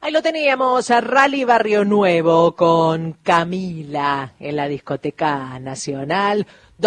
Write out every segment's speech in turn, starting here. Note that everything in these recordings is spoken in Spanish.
Ahí lo teníamos, a Rally Barrio Nuevo con Camila en la Discoteca Nacional,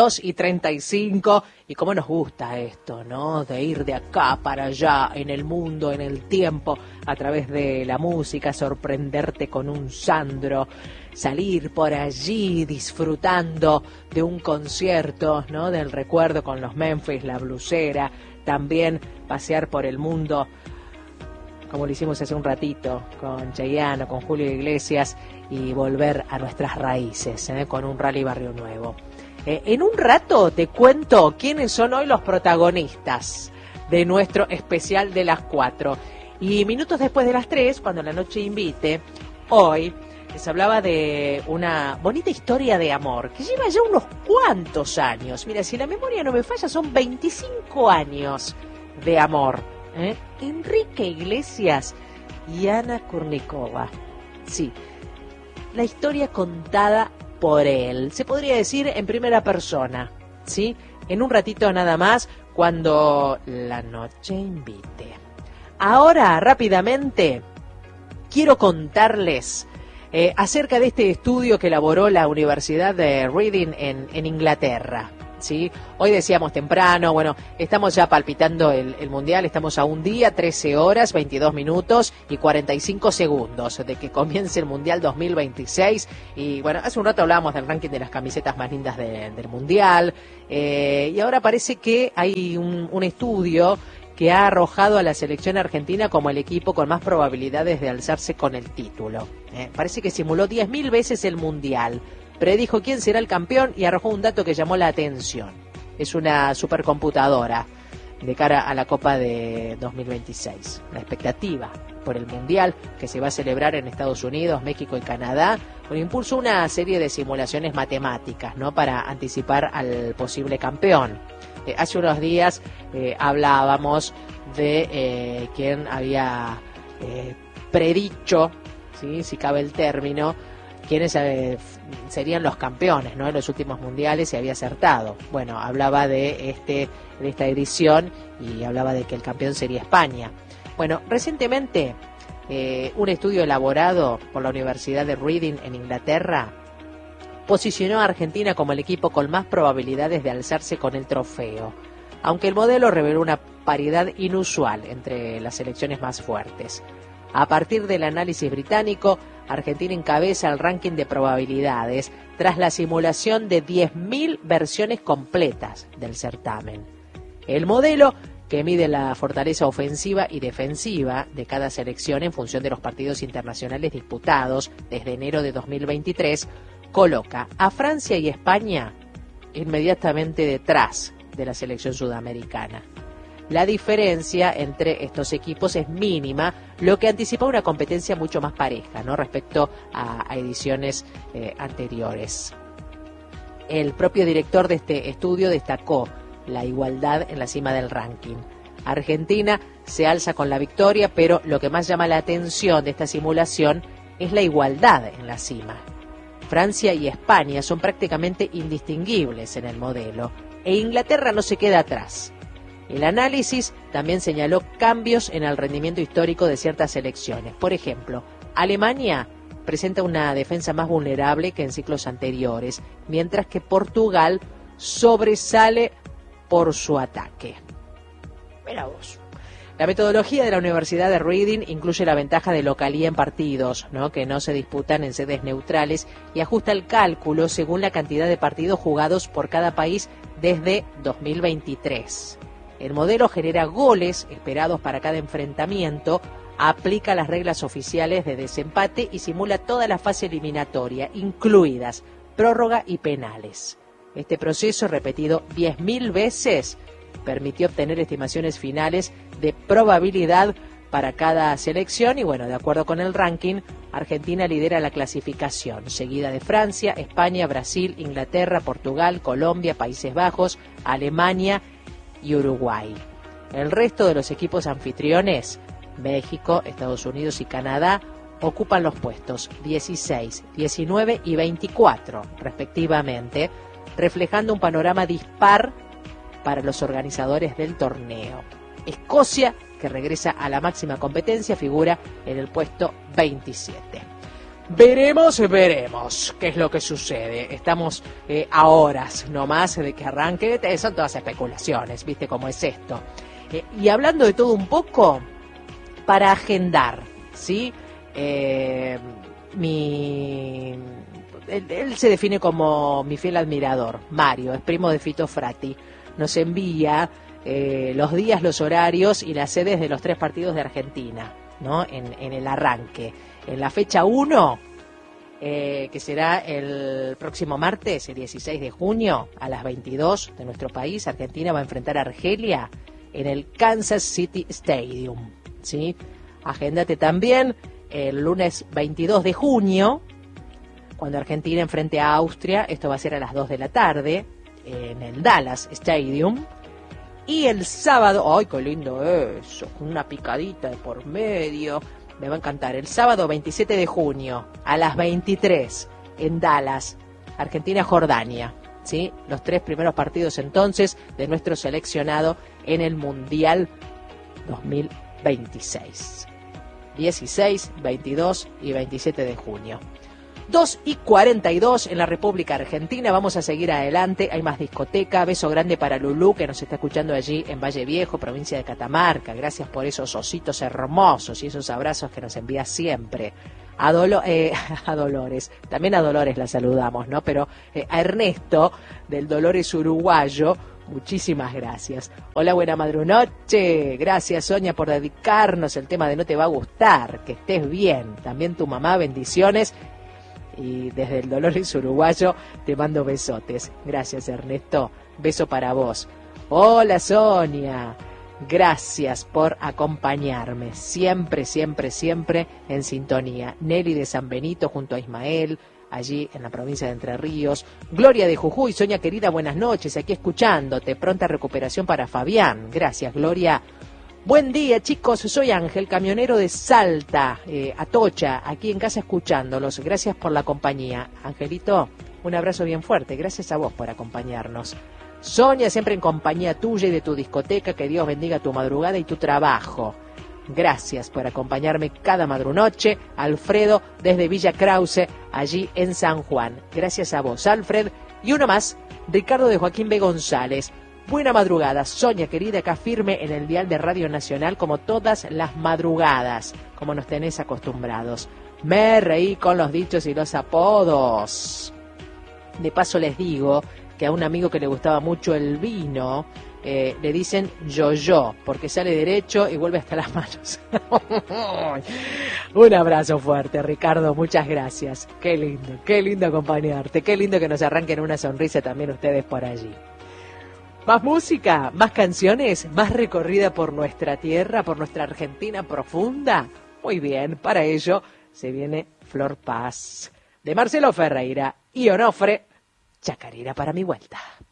2:35, y cómo nos gusta esto, ¿no? De ir de acá para allá, en el mundo, en el tiempo, a través de la música, sorprenderte con un Sandro, salir por allí disfrutando de un concierto, ¿no? Del recuerdo con los Memphis, la blusera, también pasear por el mundo, como lo hicimos hace un ratito con Chayanne, con Julio Iglesias, y volver a nuestras raíces, con un Rally Barrio Nuevo. En un rato te cuento quiénes son hoy los protagonistas de nuestro especial de las 4. Y minutos después de las 3, cuando la noche invite, hoy les hablaba de una bonita historia de amor que lleva ya unos cuantos años. Mira, si la memoria no me falla, son 25 años de amor. Enrique Iglesias y Ana Kurnikova. Sí, la historia contada por él, se podría decir en primera persona, ¿sí? En un ratito nada más, cuando la noche invite. Ahora, rápidamente, quiero contarles acerca de este estudio que elaboró la Universidad de Reading en Inglaterra. ¿Sí? Hoy decíamos temprano, bueno, estamos ya palpitando el Mundial, estamos a un día, 13 horas, 22 minutos y 45 segundos de que comience el Mundial 2026. Y bueno, hace un rato hablábamos del ranking de las camisetas más lindas del Mundial, y ahora parece que hay un estudio que ha arrojado a la selección argentina como el equipo con más probabilidades de alzarse con el título. Parece que simuló 10.000 veces el Mundial, predijo quién será el campeón y arrojó un dato que llamó la atención. Es una supercomputadora de cara a la Copa de 2026. La expectativa por el Mundial que se va a celebrar en Estados Unidos, México y Canadá, impulsó una serie de simulaciones matemáticas, ¿no? Para anticipar al posible campeón. Hace unos días hablábamos de quién había predicho, ¿sí? Si cabe el término, quiénes serían los campeones, ¿no? En los últimos mundiales, se había acertado. Bueno, hablaba de esta edición y hablaba de que el campeón sería España. Bueno, recientemente un estudio elaborado por la Universidad de Reading en Inglaterra posicionó a Argentina como el equipo con más probabilidades de alzarse con el trofeo, aunque el modelo reveló una paridad inusual entre las selecciones más fuertes. A partir del análisis británico, Argentina encabeza el ranking de probabilidades tras la simulación de 10.000 versiones completas del certamen. El modelo, que mide la fortaleza ofensiva y defensiva de cada selección en función de los partidos internacionales disputados desde enero de 2023, coloca a Francia y España inmediatamente detrás de la selección sudamericana. La diferencia entre estos equipos es mínima, lo que anticipa una competencia mucho más pareja, ¿no? Respecto a ediciones anteriores. El propio director de este estudio destacó la igualdad en la cima del ranking. Argentina se alza con la victoria, pero lo que más llama la atención de esta simulación es la igualdad en la cima. Francia y España son prácticamente indistinguibles en el modelo, e Inglaterra no se queda atrás. El análisis también señaló cambios en el rendimiento histórico de ciertas selecciones. Por ejemplo, Alemania presenta una defensa más vulnerable que en ciclos anteriores, mientras que Portugal sobresale por su ataque. Mira vos. La metodología de la Universidad de Reading incluye la ventaja de localía en partidos, ¿no? Que no se disputan en sedes neutrales, y ajusta el cálculo según la cantidad de partidos jugados por cada país desde 2023. El modelo genera goles esperados para cada enfrentamiento, aplica las reglas oficiales de desempate y simula toda la fase eliminatoria, incluidas prórroga y penales. Este proceso, repetido 10.000 veces, permitió obtener estimaciones finales de probabilidad para cada selección y, bueno, de acuerdo con el ranking, Argentina lidera la clasificación, seguida de Francia, España, Brasil, Inglaterra, Portugal, Colombia, Países Bajos, Alemania y Uruguay. El resto de los equipos anfitriones, México, Estados Unidos y Canadá, ocupan los puestos 16, 19 y 24, respectivamente, reflejando un panorama dispar para los organizadores del torneo. Escocia, que que regresa a la máxima competencia, figura en el puesto 27. Veremos qué es lo que sucede. Estamos a horas nomás de que arranque. Son todas especulaciones, ¿viste cómo es esto? Y hablando de todo un poco, para agendar, ¿sí? Él se define como mi fiel admirador, Mario, es primo de Fito Frati. Nos envía los días, los horarios y las sedes de los 3 partidos de Argentina, ¿no? En el arranque. En la fecha 1, que será el próximo martes, el 16 de junio, a las 22 de nuestro país, Argentina va a enfrentar a Argelia en el Kansas City Stadium, ¿sí? Agéndate también el lunes 22 de junio, cuando Argentina enfrente a Austria, esto va a ser a las 2 de la tarde, en el Dallas Stadium. Y el sábado, ¡ay, qué lindo eso! Con una picadita de por medio. Me va a encantar. El sábado 27 de junio, a las 23, en Dallas, Argentina-Jordania. ¿Sí? Los 3 primeros partidos entonces de nuestro seleccionado en el Mundial 2026. 16, 22 y 27 de junio. 2:42 en la República Argentina. Vamos a seguir adelante. Hay más discoteca. Beso grande para Lulú, que nos está escuchando allí en Valle Viejo, provincia de Catamarca. Gracias por esos ositos hermosos y esos abrazos que nos envía siempre. A Dolores, también a Dolores la saludamos, ¿no? Pero a Ernesto, del Dolores Uruguayo, muchísimas gracias. Hola, buena madrunoche. Gracias, Sonia, por dedicarnos el tema de No te va a gustar. Que estés bien. También tu mamá, bendiciones. Y desde el Dolores Uruguayo te mando besotes. Gracias, Ernesto. Beso para vos. Hola, Sonia. Gracias por acompañarme. Siempre, siempre, siempre en sintonía. Nelly de San Benito junto a Ismael, allí en la provincia de Entre Ríos. Gloria de Jujuy. Sonia querida, buenas noches. Aquí escuchándote. Pronta recuperación para Fabián. Gracias, Gloria. Buen día, chicos, soy Ángel, camionero de Salta, Atocha, aquí en casa escuchándolos. Gracias por la compañía. Angelito, un abrazo bien fuerte. Gracias a vos por acompañarnos. Sonia, siempre en compañía tuya y de tu discoteca. Que Dios bendiga tu madrugada y tu trabajo. Gracias por acompañarme cada madrunoche. Alfredo, desde Villa Krause, allí en San Juan. Gracias a vos, Alfred. Y uno más, Ricardo de Joaquín B. González. Buena madrugada, Sonia querida, acá firme en el dial de Radio Nacional como todas las madrugadas, como nos tenés acostumbrados. Me reí con los dichos y los apodos. De paso les digo que a un amigo que le gustaba mucho el vino, le dicen yo-yo, porque sale derecho y vuelve hasta las manos. Un abrazo fuerte, Ricardo, muchas gracias. Qué lindo acompañarte, qué lindo que nos arranquen una sonrisa también ustedes por allí. Más música, más canciones, más recorrida por nuestra tierra, por nuestra Argentina profunda. Muy bien, para ello se viene Flor Paz, de Marcelo Ferreira y Onofre, Chacarera para mi vuelta.